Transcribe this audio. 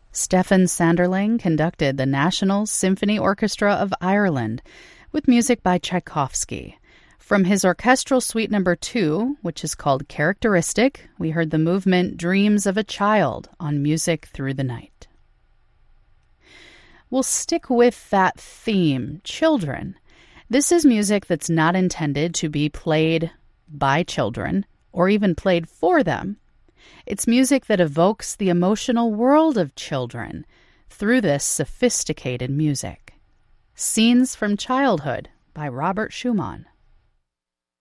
Stefan Sanderling conducted the National Symphony Orchestra of Ireland with music by Tchaikovsky. From his Orchestral Suite No. 2, which is called Characteristic, we heard the movement Dreams of a Child on Music Through the Night. We'll stick with that theme, children. This is music that's not intended to be played by children or even played for them. It's music that evokes the emotional world of children through this sophisticated music. Scenes from Childhood by Robert Schumann.